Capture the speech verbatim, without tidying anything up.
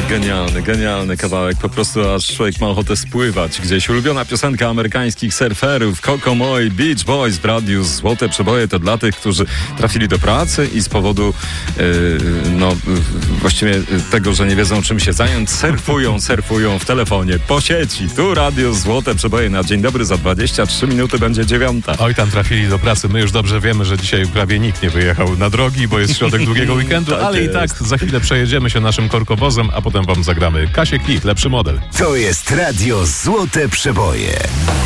Genialny, genialny kawałek. Po prostu aż człowiek ma ochotę spływać gdzieś. Ulubiona piosenka amerykańskich surferów Coco Moi, Beach Boys w radiu. Złote przeboje to dla tych, którzy trafili do pracy i z powodu yy, no właściwie tego, że nie wiedzą czym się zająć, surfują, surfują w telefonie, po sieci. Tu radio Złote przeboje na dzień dobry za dwadzieścia trzy minuty będzie dziewiąta. Oj, tam trafili do pracy. My już dobrze wiemy, że dzisiaj prawie nikt nie wyjechał na drogi, bo jest środek długiego weekendu, Tak ale jest. i tak za chwilę przejedziemy się naszym korkowozem, a potem wam zagramy Kasię Klik, lepszy model. To jest radio Złote Przeboje.